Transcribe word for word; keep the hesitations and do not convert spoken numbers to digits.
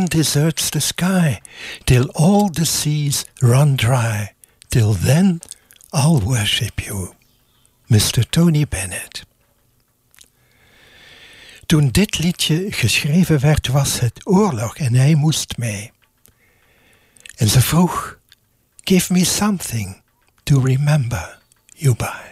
deserts the sky, till all the seas run dry. Till then, I'll worship you. mister Tony Bennett. Toen dit liedje geschreven werd, was het oorlog en hij moest mee. En ze vroeg, give me something to remember you by.